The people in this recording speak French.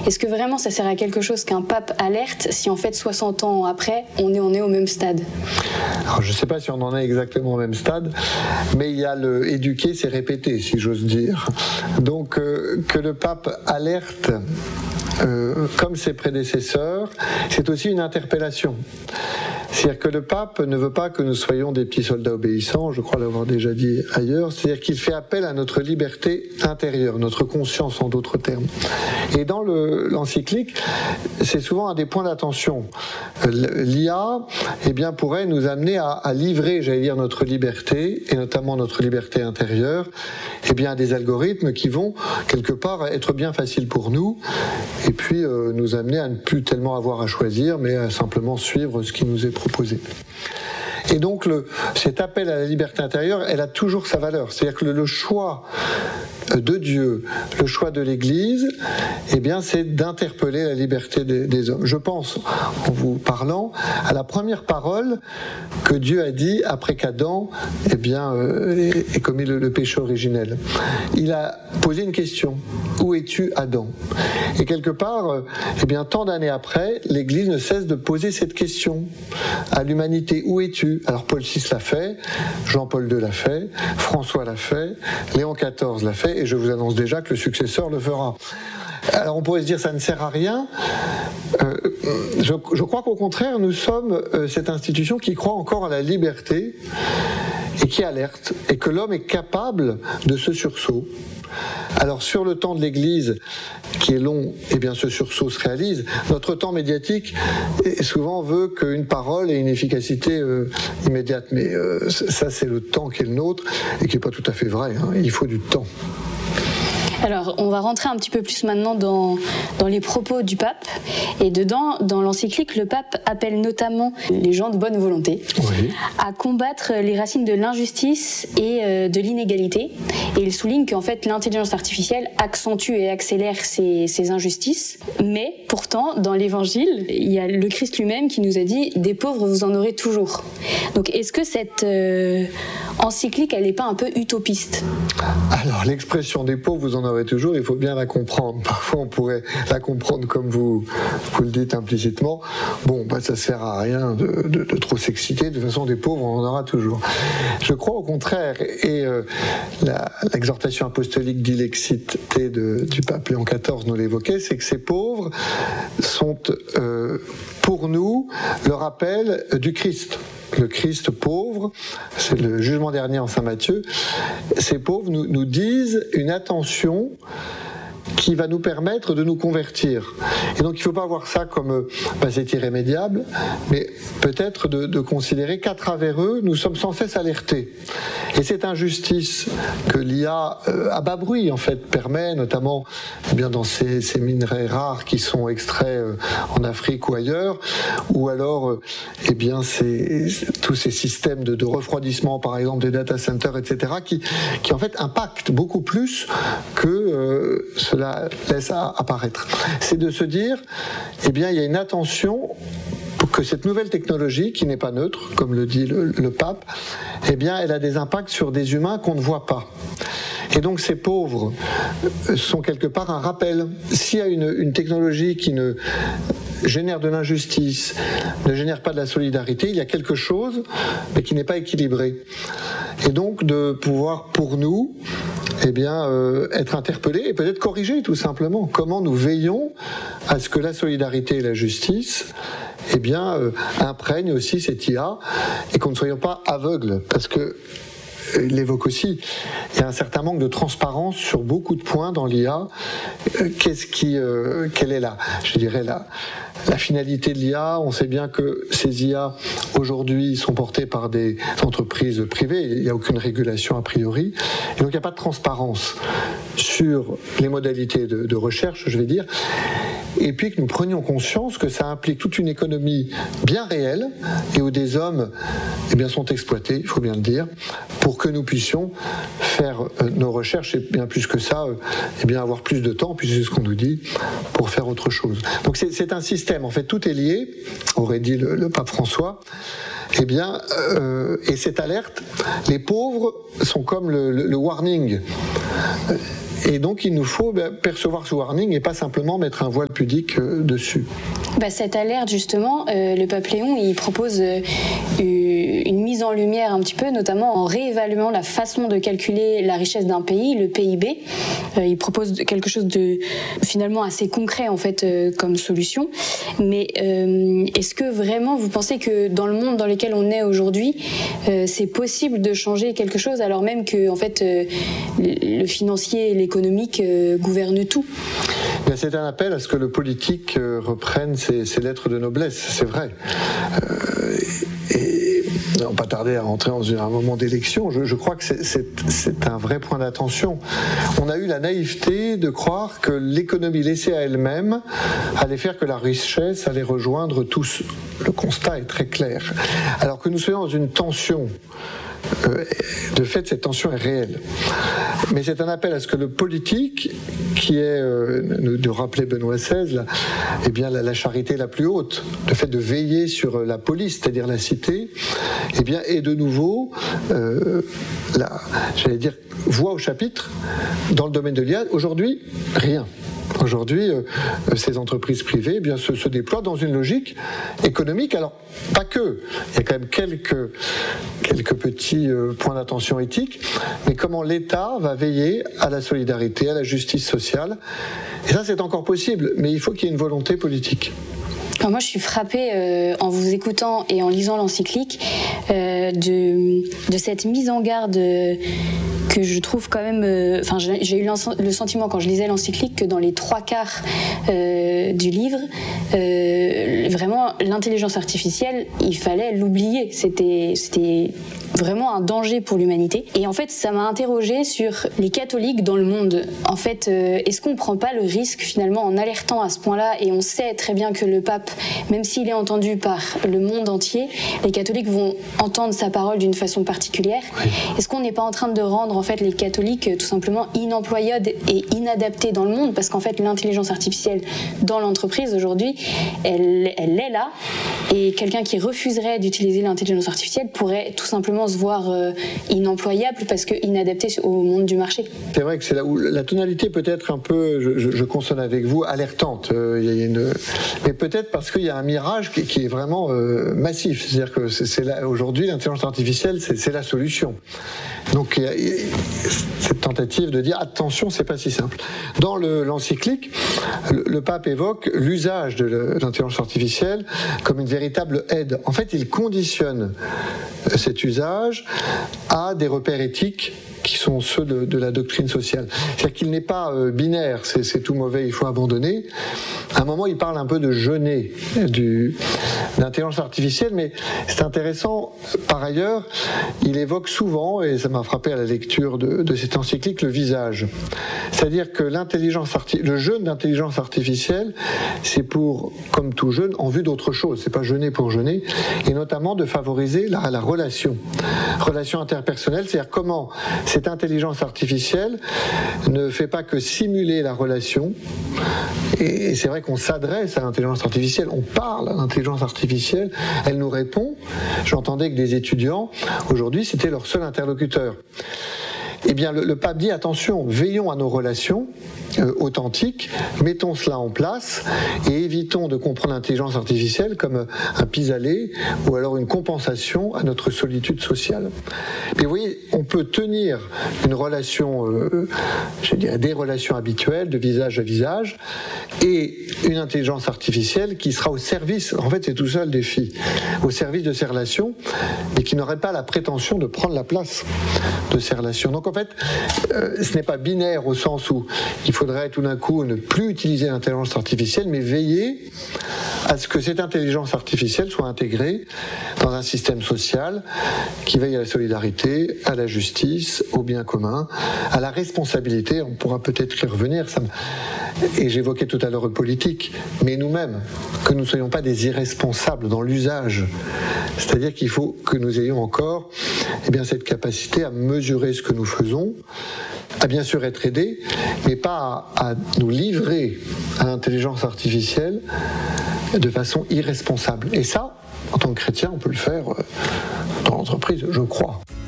Est-ce que vraiment ça sert à quelque chose qu'un pape alerte si en fait 60 ans après, on est au même stade? Alors, je ne sais pas si on en est exactement au même stade, mais il y a le éduquer, c'est répéter, si j'ose dire. Donc, que le pape alerte comme ses prédécesseurs, c'est aussi une interpellation. C'est-à-dire que le pape ne veut pas que nous soyons des petits soldats obéissants, je crois l'avoir déjà dit ailleurs, c'est-à-dire qu'il fait appel à notre liberté intérieure, notre conscience en d'autres termes. Et dans l'encyclique, c'est souvent un des points d'attention. L'IA, eh bien, pourrait nous amener à livrer, j'allais dire, notre liberté, et notamment notre liberté intérieure, eh bien, à des algorithmes qui vont, quelque part, être bien faciles pour nous, et puis nous amener à ne plus tellement avoir à choisir, mais à simplement suivre ce qui nous est proposé. Et donc cet appel à la liberté intérieure, elle a toujours sa valeur. C'est-à-dire que le choix de Dieu, le choix de l'Église, eh bien, c'est d'interpeller la liberté des hommes. Je pense, en vous parlant, à la première parole que Dieu a dit après qu'Adam, eh bien, ait commis le péché originel. Il a posé une question. Où es-tu, Adam? Et quelque part, eh bien, tant d'années après, l'Église ne cesse de poser cette question à l'humanité. Où es-tu? Alors Paul VI l'a fait, Jean-Paul II l'a fait, François l'a fait, Léon XIV l'a fait, et je vous annonce déjà que le successeur le fera. Alors on pourrait se dire ça ne sert à rien. Je crois qu'au contraire, nous sommes cette institution qui croit encore à la liberté et qui alerte, et que l'homme est capable de ce sursaut. Alors sur le temps de l'Église, qui est long, eh bien ce sursaut se réalise. Notre temps médiatique souvent veut qu'une parole ait une efficacité immédiate, mais ça c'est le temps qui est le nôtre et qui n'est pas tout à fait vrai, hein. Il faut du temps. Alors, on va rentrer un petit peu plus maintenant dans les propos du pape. Et dedans, dans l'encyclique, le pape appelle notamment les gens de bonne volonté à combattre les racines de l'injustice et de l'inégalité. Et il souligne qu'en fait, l'intelligence artificielle accentue et accélère ces injustices. Mais pourtant, dans l'Évangile, il y a le Christ lui-même qui nous a dit « Des pauvres, vous en aurez toujours ». Donc, est-ce que cette encyclique, elle n'est pas un peu utopiste? Alors, l'expression « des pauvres, vous en aurez toujours », il faut bien la comprendre. Parfois, on pourrait la comprendre comme vous le dites implicitement. Bon, ça sert à rien de trop s'exciter. De toute façon, des pauvres, on en aura toujours. Je crois au contraire, et l'exhortation apostolique d'Ilexit du pape Léon XIV nous l'évoquait, c'est que ces pauvres sont pour nous le rappel du Christ. Le Christ pauvre, c'est le jugement dernier en Saint Matthieu, ces pauvres nous disent une attention qui va nous permettre de nous convertir. Et donc il ne faut pas voir ça comme c'est irrémédiable, mais peut-être de considérer qu'à travers eux, nous sommes sans cesse alertés. Et cette injustice que l'IA à bas bruit en fait permet, notamment bien dans ces minerais rares qui sont extraits en Afrique ou ailleurs, ou alors tous ces systèmes de refroidissement, par exemple des data centers, etc., qui en fait impactent beaucoup plus que cela laisse apparaître. C'est de se dire, eh bien, il y a une attention pour que cette nouvelle technologie, qui n'est pas neutre, comme le dit le pape, eh bien, elle a des impacts sur des humains qu'on ne voit pas. Et donc ces pauvres sont quelque part un rappel. S'il y a une technologie qui ne génère de l'injustice, ne génère pas de la solidarité, il y a quelque chose, mais qui n'est pas équilibré. Et donc de pouvoir, pour nous, être interpellés et peut-être corriger tout simplement. Comment nous veillons à ce que la solidarité et la justice imprègnent aussi cette IA et qu'on ne soyons pas aveugles, parce que il l'évoque aussi, il y a un certain manque de transparence sur beaucoup de points dans l'IA. Quelle est la finalité de l'IA? On sait bien que ces IA, aujourd'hui, sont portées par des entreprises privées. Il n'y a aucune régulation a priori. Et donc, il n'y a pas de transparence sur les modalités de recherche, je vais dire. Et puis que nous prenions conscience que ça implique toute une économie bien réelle et où des hommes sont exploités, il faut bien le dire, pour que nous puissions faire nos recherches et bien plus que ça, avoir plus de temps, puis c'est ce qu'on nous dit, pour faire autre chose. Donc c'est un système, en fait tout est lié, aurait dit le pape François. Et cette alerte, les pauvres sont comme le warning. Et donc il nous faut percevoir ce warning et pas simplement mettre un voile pudique dessus. Cette alerte justement, le pape Léon il propose une mise en lumière un petit peu, notamment en réévaluant la façon de calculer la richesse d'un pays, le PIB. Il propose quelque chose de finalement assez concret en fait comme solution. Mais est-ce que vraiment vous pensez que dans le monde dans lequel on est aujourd'hui, c'est possible de changer quelque chose alors même que en fait le financier et l'économique gouvernent tout? C'est un appel à ce que le politique reprenne ses lettres de noblesse, c'est vrai. Et on va pas tarder à rentrer dans un moment d'élection. Je crois que c'est un vrai point d'attention. On a eu la naïveté de croire que l'économie laissée à elle-même allait faire que la richesse allait rejoindre tous. Le constat est très clair. Alors que nous soyons dans une tension, de fait, cette tension est réelle. Mais c'est un appel à ce que le politique, qui est, de rappeler Benoît XVI, la charité la plus haute, le fait de veiller sur la police, c'est-à-dire la cité, est de nouveau, voix au chapitre dans le domaine de l'IA. Aujourd'hui, rien. Aujourd'hui, ces entreprises privées se déploient dans une logique économique. Alors, pas que. Il y a quand même quelques petits points d'attention éthique. Mais comment l'État va veiller à la solidarité, à la justice sociale. Et ça, c'est encore possible. Mais il faut qu'il y ait une volonté politique. Alors moi, je suis frappée en vous écoutant et en lisant l'encyclique de cette mise en garde que je trouve quand même... j'ai eu le sentiment quand je lisais l'encyclique que dans les 3/4 du livre, vraiment, l'intelligence artificielle, il fallait l'oublier. C'était vraiment un danger pour l'humanité. Et en fait, ça m'a interrogée sur les catholiques dans le monde. En fait, est-ce qu'on ne prend pas le risque, finalement, en alertant à ce point-là, et on sait très bien que le pape, même s'il est entendu par le monde entier, les catholiques vont entendre sa parole d'une façon particulière. Oui. Est-ce qu'on n'est pas en train de rendre, en fait, les catholiques tout simplement inemployables et inadaptés dans le monde? Parce qu'en fait, l'intelligence artificielle dans l'entreprise, aujourd'hui, elle est là, et quelqu'un qui refuserait d'utiliser l'intelligence artificielle pourrait tout simplement se voir inemployable parce que inadapté au monde du marché. C'est vrai que c'est là où la tonalité peut être un peu, je consonne avec vous, alertante. Mais peut-être parce qu'il y a un mirage qui est vraiment massif. C'est-à-dire que c'est là, aujourd'hui, l'intelligence artificielle, c'est la solution. Donc il y a cette tentative de dire attention, c'est pas si simple. Dans l'encyclique, le pape évoque l'usage de l'intelligence artificielle comme une véritable aide. En fait, il conditionne cet usage à des repères éthiques qui sont ceux de la doctrine sociale. C'est-à-dire qu'il n'est pas binaire, c'est tout mauvais, il faut abandonner. À un moment, il parle un peu de jeûner d'intelligence artificielle, mais c'est intéressant, par ailleurs, il évoque souvent, et ça m'a frappé à la lecture de cette encyclique, le visage. C'est-à-dire que le jeûne d'intelligence artificielle, c'est pour, comme tout jeûne, en vue d'autre chose. C'est pas jeûner pour jeûner, et notamment de favoriser la relation interpersonnelle, c'est-à-dire comment cette intelligence artificielle ne fait pas que simuler la relation. Et c'est vrai qu'on s'adresse à l'intelligence artificielle, on parle à l'intelligence artificielle, elle nous répond. J'entendais que des étudiants, aujourd'hui, c'était leur seul interlocuteur. Eh bien, le pape dit attention, veillons à nos relations authentiques, mettons cela en place et évitons de comprendre l'intelligence artificielle comme un pis-aller ou alors une compensation à notre solitude sociale. Mais vous voyez, on peut tenir une relation, des relations habituelles, de visage à visage, et une intelligence artificielle qui sera au service, en fait c'est tout ça le défi, au service de ces relations, mais qui n'aurait pas la prétention de prendre la place de ces relations. Donc en fait, ce n'est pas binaire au sens où il faudrait tout d'un coup ne plus utiliser l'intelligence artificielle, mais veiller à ce que cette intelligence artificielle soit intégrée dans un système social qui veille à la solidarité, à la justice, au bien commun, à la responsabilité. On pourra peut-être y revenir. Et j'évoquais tout à l'heure le politique, mais nous-mêmes, que nous ne soyons pas des irresponsables dans l'usage. C'est-à-dire qu'il faut que nous ayons encore cette capacité à mesurer ce que nous faisons, à bien sûr être aidés, mais pas à nous livrer à l'intelligence artificielle de façon irresponsable. Et ça, en tant que chrétien, on peut le faire dans l'entreprise, je crois.